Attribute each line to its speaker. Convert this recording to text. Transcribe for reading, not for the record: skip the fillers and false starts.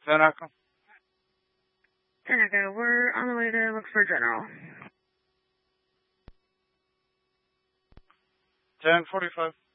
Speaker 1: 10 Echo.
Speaker 2: 10 Echo, we're on the way to look for General.
Speaker 1: 10:45.